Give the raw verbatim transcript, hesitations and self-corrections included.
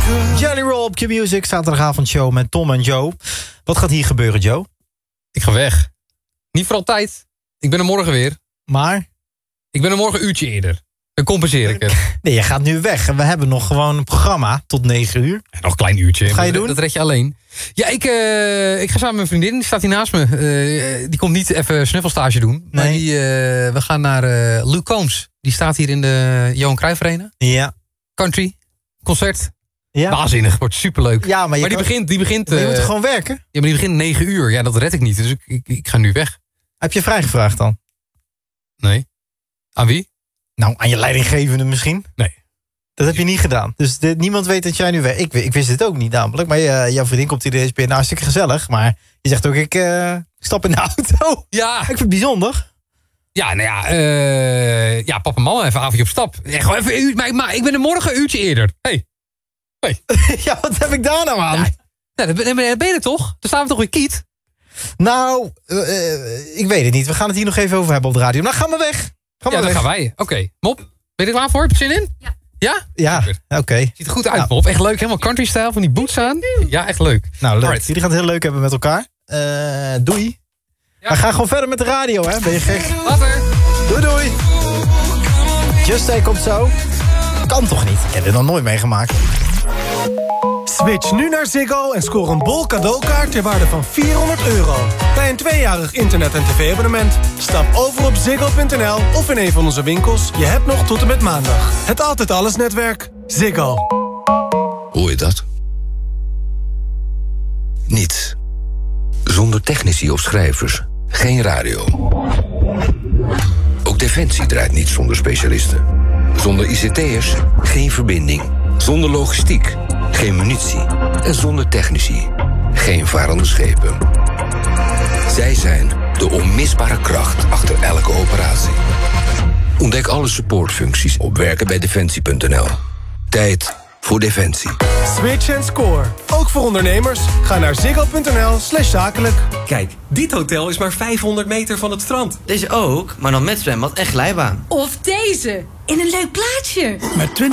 Jelly Roll op Q-Music, zaterdagavondshow met Tom en Joe. Wat gaat hier gebeuren, Joe? Ik ga weg. Niet voor altijd. Ik ben er morgen weer. Maar? Ik ben er morgen een uurtje eerder. Dan compenseer ik het. Nee, je gaat nu weg. En we hebben nog gewoon een programma tot negen uur. Ja, nog een klein uurtje. Wat ga je dat, doen? Dat red je alleen. Ja, ik, uh, ik ga samen met mijn vriendin. Die staat hier naast me. Uh, die komt niet even snuffelstage doen. Maar Nee. die, uh, we gaan naar uh, Luke Combs. Die staat hier in de Johan Cruijff Arena. Ja. Country. Concert. Ja. Waanzinnig. Wordt superleuk. Ja, maar je, maar die kan- begint... Die begint maar je uh, moet gewoon werken. Ja, maar die begint negen uur. Ja, dat red ik niet. Dus ik, ik, ik ga nu weg. Heb je vrijgevraagd dan? Nee. Aan wie? Nou, aan je leidinggevende misschien. Nee. Dat heb je niet gedaan. Dus dit, niemand weet dat jij nu weg... Ik, ik wist het ook niet namelijk. Maar uh, jouw vriendin komt hier deze binnen. Hartstikke gezellig. Maar je zegt ook, ik uh, stap in de auto. Ja. Ik vind het bijzonder. Ja, nou ja, uh, ja, papa en mama even een avondje op stap. Ja, gewoon even een uur, maar, maar ik ben er morgen een uurtje eerder. Hey. Hey. Ja, wat heb ik daar nou aan? Ja, ja, dan ben, dan ben je er toch? Dan staan we toch weer kiet? Nou, uh, uh, ik weet het niet. We gaan het hier nog even over hebben op de radio. Nou, ga maar weg. Ga maar Ja, dan weg. gaan wij. Oké, okay. Mop, ben je er klaar voor? Heb je zin in? Ja. Ja? Ja, oké. Okay. Ziet er goed uit, Nou. Mop. Echt leuk. Helemaal country-style, van die boots aan. Ja, echt leuk. Nou, leuk. Alright. Jullie gaan het heel leuk hebben met elkaar. Uh, doei. Ja. We gaan gewoon verder met de radio, hè? Ben je gek? Later. Doei, doei. Just Stay komt zo. Kan toch niet? Ik heb dit nog nooit meegemaakt. Switch nu naar Ziggo en scoor een bol cadeaukaart ter waarde van vierhonderd euro. Bij een tweejarig internet- en tv-abonnement. Stap over op ziggo punt n l of in een van onze winkels. Je hebt nog tot en met maandag. Het Altijd Alles netwerk. Ziggo. Hoor je dat? Niets. Zonder technici of schrijvers. Geen radio. Ook Defensie draait niet zonder specialisten. Zonder I C T'ers geen verbinding. Zonder logistiek geen munitie. En zonder technici geen varende schepen. Zij zijn de onmisbare kracht achter elke operatie. Ontdek alle supportfuncties op werken bij defensie punt n l. Tijd voor Defensie. Switch en score. Ook voor ondernemers. Ga naar ziggo punt n l slash zakelijk. Kijk, dit hotel is maar vijfhonderd meter van het strand. Deze ook, maar dan met zwembad en glijbaan. Of deze, in een leuk plaatsje. Met twintig